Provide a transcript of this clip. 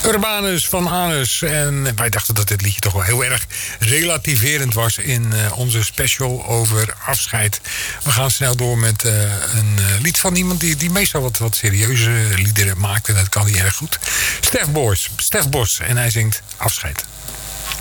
Urbanus van Anus. En wij dachten dat dit liedje toch wel heel erg relativerend was in onze special over afscheid. We gaan snel door met een lied van iemand die meestal wat serieuze liederen maakt. En dat kan hij erg goed. Stef Bos. En hij zingt Afscheid.